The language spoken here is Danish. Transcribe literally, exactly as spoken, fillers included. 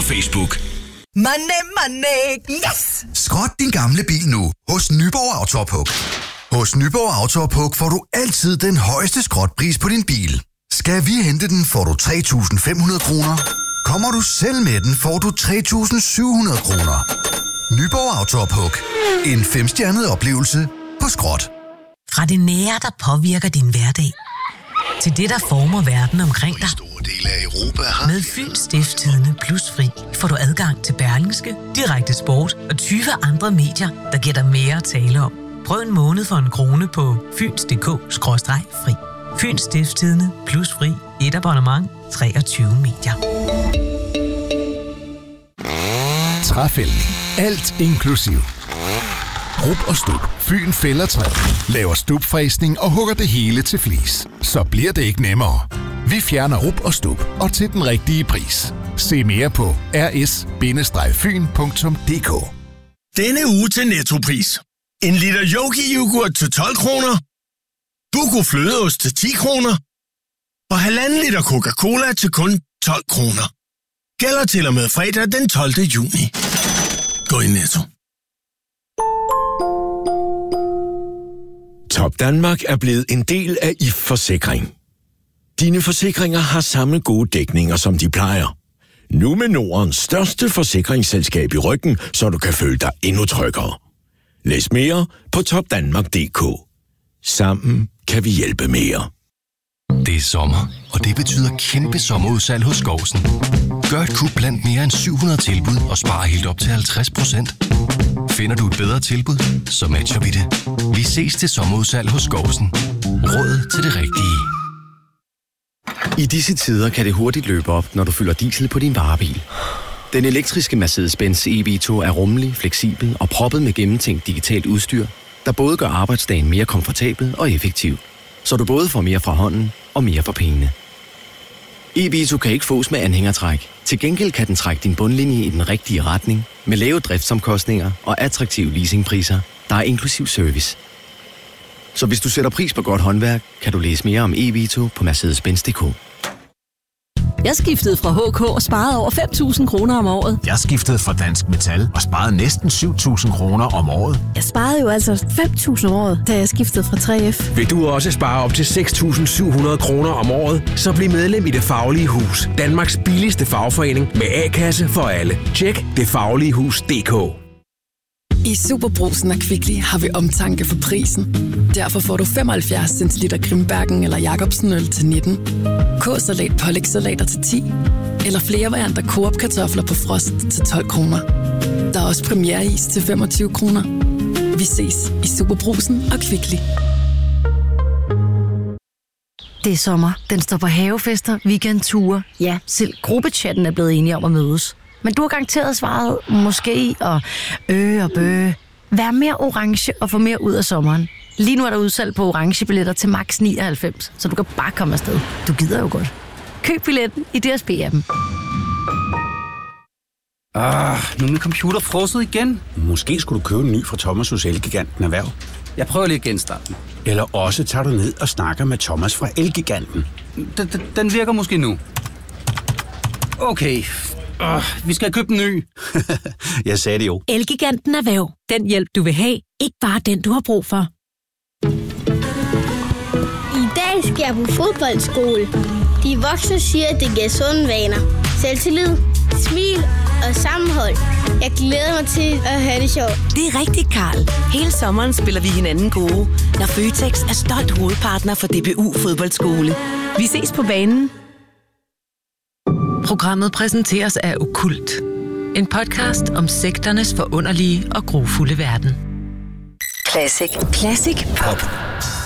på Facebook. Money, money, yes! Skrot din gamle bil nu hos Nyborg Autopuk. Hos Nyborg Autopuk får du altid den højeste skrotpris på din bil. Skal vi hente den, får du tre tusind fem hundrede kroner. Kommer du selv med den, får du tre tusind syv hundrede kroner. Nyborg Autopuk. En femstjernet oplevelse på skrot. Fra det nære, der påvirker din hverdag, til det, der former verden omkring dig. Med Fyns Stiftstidende Plus Fri får du adgang til Berlingske, Direkte Sport og tyve andre medier, der giver dig mere at tale om. Prøv en måned for en krone på fyns punktum d k skråstreg fri. Fyns Stiftstidende Plus Fri. Et abonnement. treogtyve medier. Træfældning. Alt inklusiv. Rub og stub. Fyn fælder træ. Laver stubfræsning og hugger det hele til flis. Så bliver det ikke nemmere. Vi fjerner rub og stub og til den rigtige pris. Se mere på r s bindestreg fyn punktum d k. Denne uge til Nettopris. En liter Yogi-yoghurt til tolv kroner. Duco flødeost til ti kroner. Og halvanden liter Coca-Cola til kun tolv kroner. Gælder til og med fredag den tolvte juni. Gå i Netto. Top Danmark er blevet en del af I F Forsikring. Dine forsikringer har samme gode dækninger, som de plejer. Nu med Nordens største forsikringsselskab i ryggen, så du kan føle dig endnu tryggere. Læs mere på top danmark punktum d k. Sammen kan vi hjælpe mere. Det er sommer, og det betyder kæmpe sommerudsalg hos Skovsen. Gør et kup blandt mere end syv hundrede tilbud og spar helt op til halvtreds procent. Finder du et bedre tilbud, så matcher vi det. Vi ses til sommerudsalg hos Skovsen. Råd til det rigtige. I disse tider kan det hurtigt løbe op, når du fylder diesel på din varebil. Den elektriske Mercedes-Benz E V to er rummelig, fleksibel og proppet med gennemtænkt digitalt udstyr, der både gør arbejdsdagen mere komfortabel og effektiv, så du både får mere fra hånden og mere for pengene. E V to kan ikke fås med anhængertræk. Til gengæld kan den trække din bundlinje i den rigtige retning med lave driftsomkostninger og attraktive leasingpriser, der er inklusiv service. Så hvis du sætter pris på godt håndværk, kan du læse mere om E V to på mercedes benz punktum d k. Jeg skiftede fra H K og sparede over fem tusind kroner om året. Jeg skiftede fra Dansk Metal og sparede næsten syv tusind kroner om året. Jeg sparede jo altså fem tusind om året, da jeg skiftede fra tre F. Vil du også spare op til seks tusind syv hundrede kroner om året, så bliv medlem i Det Faglige Hus. Danmarks billigste fagforening med A-kasse for alle. Tjek det faglige hus punktum d k. I Superbrugsen og Kvickly har vi omtanke for prisen. Derfor får du femoghalvfjerds centiliter Grimbergen eller Jacobsen øl til nitten, K-salat pålægssalater til ti, eller flere varianter Coop-kartofler på frost til tolv kroner. Der er også premiereis til femogtyve kroner. Vi ses i Superbrugsen og Kvickly. Det er sommer. Den står på havefester, weekendture. Ja, selv gruppechatten er blevet enige om at mødes. Men du har garanteret svaret måske og øh og bøh. Vær mere orange og få mere ud af sommeren. Lige nu er der udsalg på orange billetter til max nioghalvfems, så du kan bare komme afsted. Du gider jo godt. Køb billetten i D S B-appen. Ah, nu er min computer frosset igen. Måske skulle du købe en ny fra Thomas hos Elgiganten Erhverv. Jeg prøver lige at genstarte den. Eller også tager du ned og snakker med Thomas fra Elgiganten. Den, den, den virker måske nu. Okay. Uh, vi skal købe en ny. Jeg sagde det jo. Elgiganten Erhverv. Den hjælp, du vil have. Ikke bare den, du har brug for. I dag skal jeg på fodboldskole. De voksne siger, at det giver sunde vaner. Selvtillid, smil og sammenhold. Jeg glæder mig til at have det sjovt. Det er rigtigt, Karl. Hele sommeren spiller vi hinanden gode, når Føtex er stolt hovedpartner for D B U Fodboldskole. Vi ses på banen. Programmet præsenteres af Okkult. En podcast om sekternes forunderlige og grufulde verden. Classic. Classic Pop.